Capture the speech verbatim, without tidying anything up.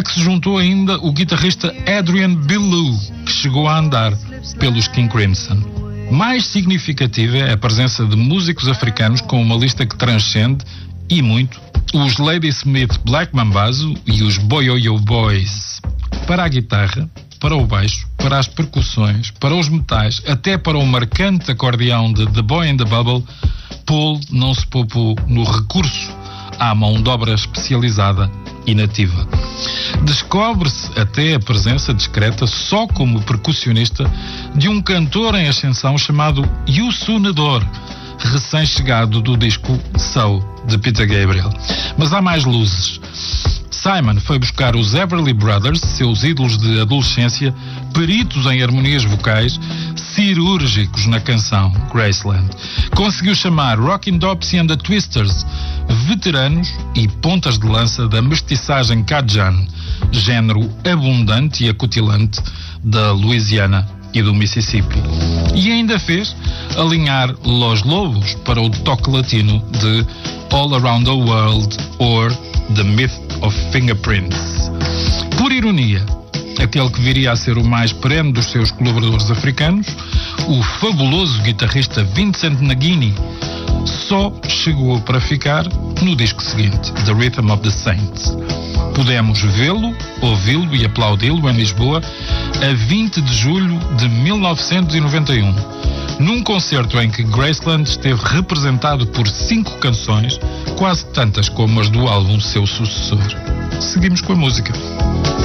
que se juntou ainda o guitarrista Adrian Belew, que chegou a andar pelos King Crimson. Mais significativa é a presença de músicos africanos com uma lista que transcende, e muito, os Ladysmith Black Mambazo e os Boyoyo Boys. Para a guitarra, para o baixo, para as percussões, para os metais, até para o marcante acordeão de The Boy in the Bubble, Paul não se poupou no recurso à mão de obra especializada e nativa. Descobre-se até a presença discreta, só como percussionista, de um cantor em ascensão chamado Youssou N'Dour, recém-chegado do disco Soul, de Peter Gabriel. Mas há mais luzes. Simon foi buscar os Everly Brothers, seus ídolos de adolescência, peritos em harmonias vocais, cirúrgicos na canção Graceland. Conseguiu chamar Rockin' Dopsy and the Twisters, veteranos e pontas de lança da mestiçagem Cajun, género abundante e acutilante da Louisiana e do Mississippi. E ainda fez alinhar Los Lobos para o toque latino de All Around the World or The Myth of Fingerprints. Por ironia, aquele que viria a ser o mais perene dos seus colaboradores africanos, o fabuloso guitarrista Vincent Nagini, só chegou para ficar no disco seguinte, The Rhythm of the Saints. Pudemos vê-lo, ouvi-lo e aplaudi-lo em Lisboa a vinte de julho de mil novecentos e noventa e um, num concerto em que Graceland esteve representado por cinco canções, quase tantas como as do álbum seu sucessor. Seguimos com a música.